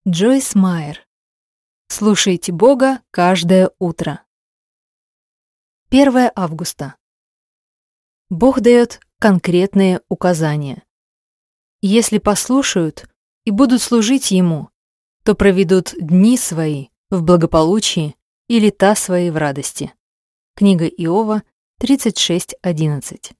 Джойс Майер. Слушайте Бога каждое утро. 1 августа. Бог дает конкретные указания. Если послушают и будут служить Ему, то проведут дни свои в благополучии и лета свои в радости. Книга Иова 36:11.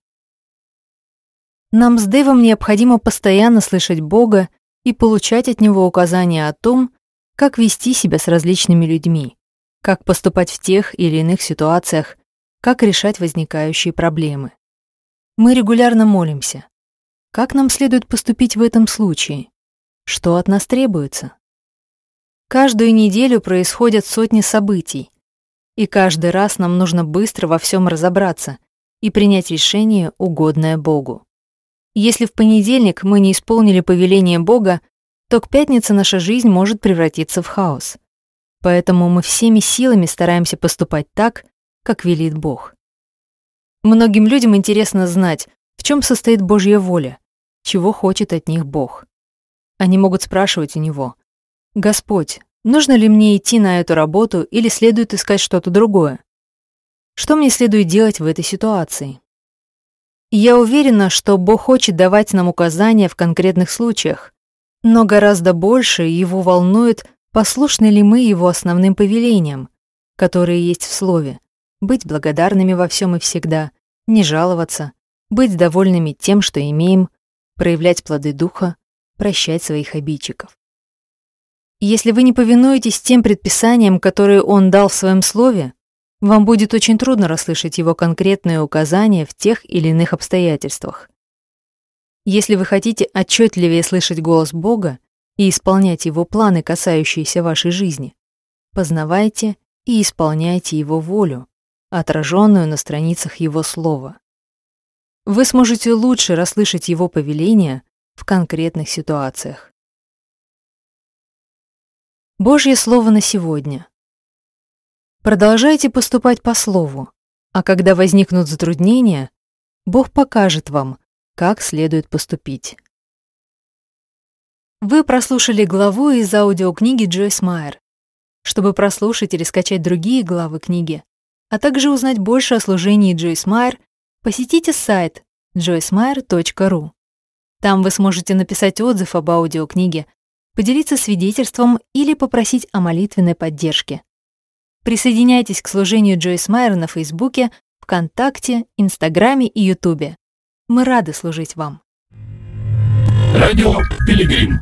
Нам с Дэйвом необходимо постоянно слышать Бога и получать от Него указания о том, как вести себя с различными людьми, как поступать в тех или иных ситуациях, как решать возникающие проблемы. Мы регулярно молимся. Как нам следует поступить в этом случае? Что от нас требуется? Каждую неделю происходят сотни событий, и каждый раз нам нужно быстро во всем разобраться и принять решение, угодное Богу. Если в понедельник мы не исполнили повеление Бога, то к пятнице наша жизнь может превратиться в хаос. Поэтому мы всеми силами стараемся поступать так, как велит Бог. Многим людям интересно знать, в чем состоит Божья воля, чего хочет от них Бог. Они могут спрашивать у Него: «Господь, нужно ли мне идти на эту работу или следует искать что-то другое? Что мне следует делать в этой ситуации?» И я уверена, что Бог хочет давать нам указания в конкретных случаях, но гораздо больше Его волнует, послушны ли мы Его основным повелениям, которые есть в Слове: быть благодарными во всем и всегда, не жаловаться, быть довольными тем, что имеем, проявлять плоды Духа, прощать своих обидчиков. Если вы не повинуетесь тем предписаниям, которые Он дал в Своем Слове, вам будет очень трудно расслышать Его конкретные указания в тех или иных обстоятельствах. Если вы хотите отчетливее слышать голос Бога и исполнять Его планы, касающиеся вашей жизни, познавайте и исполняйте Его волю, отраженную на страницах Его Слова. Вы сможете лучше расслышать Его повеления в конкретных ситуациях. Божье Слово на сегодня. Продолжайте поступать по Слову, а когда возникнут затруднения, Бог покажет вам, как следует поступить. Вы прослушали главу из аудиокниги Джойс Майер. Чтобы прослушать или скачать другие главы книги, а также узнать больше о служении Джойс Майер, посетите сайт joycemeyer.ru. Там вы сможете написать отзыв об аудиокниге, поделиться свидетельством или попросить о молитвенной поддержке. Присоединяйтесь к служению Джойс Майер на Фейсбуке, ВКонтакте, Инстаграме и Ютубе. Мы рады служить вам. Радио Пилигрим.